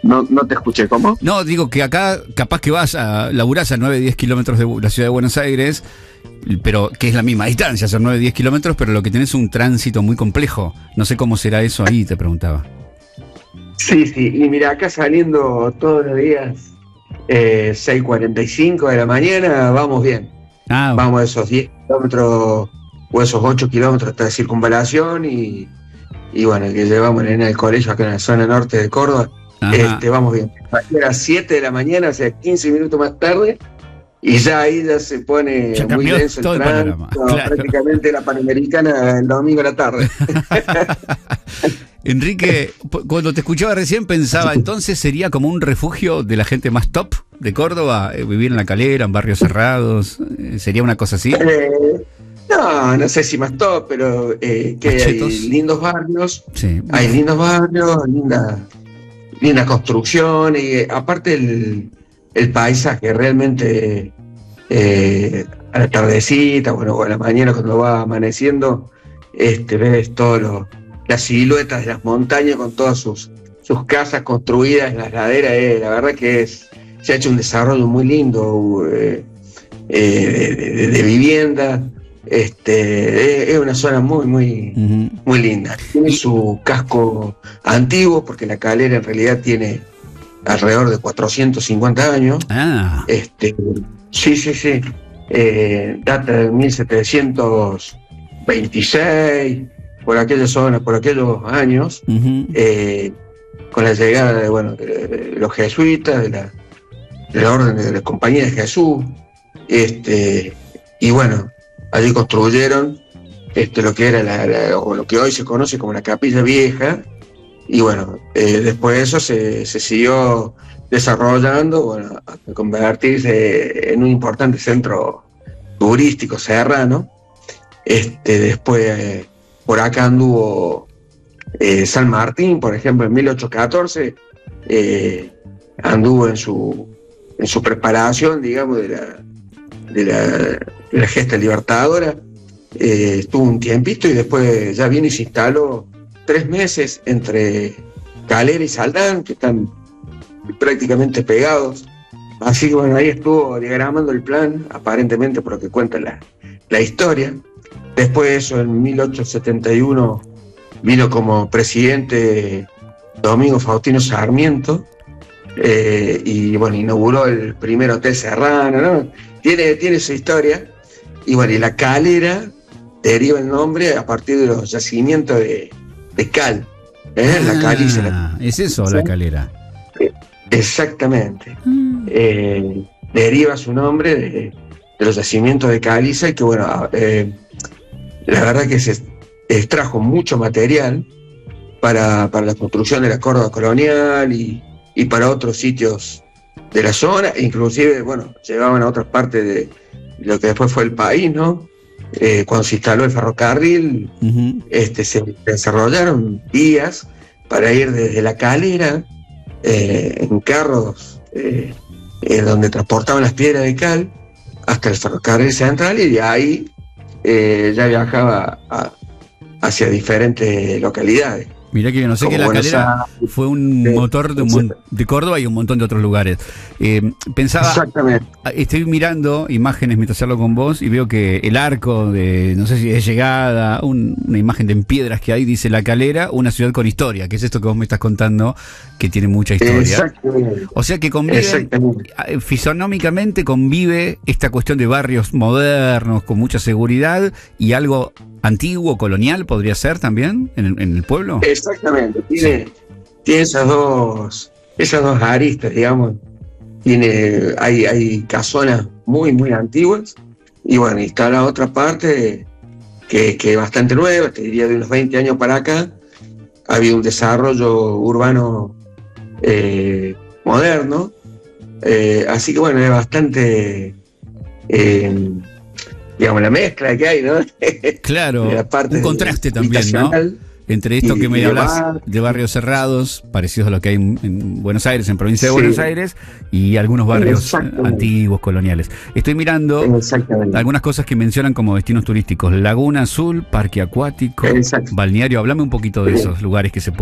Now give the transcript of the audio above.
No te escuché, ¿cómo? No, digo que acá capaz que vas a laburás a 9-10 kilómetros de la ciudad de Buenos Aires, pero que es la misma distancia, son 9-10 kilómetros, pero lo que tenés es un tránsito muy complejo. No sé cómo será eso ahí, te preguntaba. Sí, y mira, acá saliendo todos los días 6:45 de la mañana, vamos bien. Vamos a esos 10 kilómetros o esos 8 kilómetros hasta la circunvalación y bueno, que llevamos en el colegio acá en la zona norte de Córdoba. Vamos bien. Aquí a las 7 de la mañana, o sea, 15 minutos más tarde, y ya ahí ya se pone ya muy denso el tránsito, claro. Prácticamente la Panamericana el domingo a la tarde. Enrique, cuando te escuchaba recién pensaba, entonces sería como un refugio de la gente más top de Córdoba, vivir en La Calera, en barrios cerrados, ¿sería una cosa así? No sé si más top, pero que hay lindos barrios, sí. Hay lindos barrios, linda construcción, y aparte el paisaje realmente a la tardecita, bueno, o a la mañana cuando va amaneciendo, ves todas las siluetas de las montañas con todas sus casas construidas en las laderas. La verdad que se ha hecho un desarrollo muy lindo de vivienda. Es una zona muy linda. Tiene su casco antiguo, porque La Calera en realidad tiene alrededor de 450 años. Sí. Data de 1726, por aquella zona, por aquellos años, con la llegada de los jesuitas, de la orden de la Compañía de Jesús, y bueno, allí construyeron lo que era o lo que hoy se conoce como la Capilla Vieja, y bueno, después de eso se siguió desarrollando, hasta convertirse en un importante centro turístico serrano. Después por acá anduvo San Martín, por ejemplo, en 1814, anduvo en su preparación, digamos, de la gesta libertadora. Estuvo un tiempito y después ya vino y se instaló 3 meses entre Calera y Saldán, que están prácticamente pegados. Así que bueno, ahí estuvo diagramando el plan, aparentemente por lo que cuenta la historia. Después de eso, en 1871, vino como presidente Domingo Faustino Sarmiento, y bueno, inauguró el primer Hotel Serrano, ¿no? Tiene su historia. Y bueno, y La Calera deriva el nombre a partir de los yacimientos de cal, la caliza. Es eso, ¿sí? La Calera. Exactamente. Deriva su nombre de los yacimientos de caliza, y que bueno, la verdad que se extrajo mucho material para la construcción de la Córdoba colonial y para otros sitios de la zona, inclusive, bueno, llevaban a otras partes de lo que después fue el país, ¿no? Cuando se instaló el ferrocarril, se desarrollaron vías para ir desde La Calera en carros donde transportaban las piedras de cal hasta el ferrocarril central, y de ahí ya viajaba hacia diferentes localidades. Mirá que yo no sé, que La Calera fue un motor de Córdoba y un montón de otros lugares. Pensaba, exactamente. Estoy mirando imágenes mientras hablo con vos y veo que el arco de, no sé si es llegada, una imagen de en piedras que hay, dice La Calera, una ciudad con historia, que es esto que vos me estás contando, que tiene mucha historia. Exactamente. O sea que convive, fisonómicamente convive esta cuestión de barrios modernos, con mucha seguridad, y algo antiguo, colonial, podría ser también en el pueblo. Exactamente, tiene esas dos aristas, digamos. Hay casonas muy antiguas, y bueno, y está la otra parte que es bastante nueva, te diría de unos 20 años para acá. Ha habido un desarrollo urbano moderno, así que bueno, es bastante digamos, la mezcla que hay, ¿no? Claro, un contraste también, ¿no? Entre esto que me hablas de barrios cerrados, parecidos a lo que hay en Buenos Aires, en provincia de Buenos Aires, y algunos barrios antiguos, coloniales. Estoy mirando algunas cosas que mencionan como destinos turísticos: Laguna Azul, Parque Acuático, Balneario. Háblame un poquito de esos lugares que se